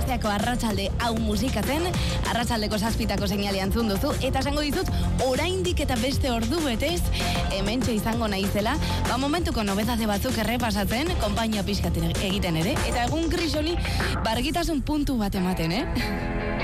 asteako arratsalde hau musikatzen, arratsaldeko 7:00 seinale entzun duzu, eta esango dizut, oraindik eta beste ordu betez, hementxe izango naizela, momentuko nobedade batzuk errepasatzen, konpainia pixkat egiten ere, eta egun gris honi bargitasun puntu bat ematen,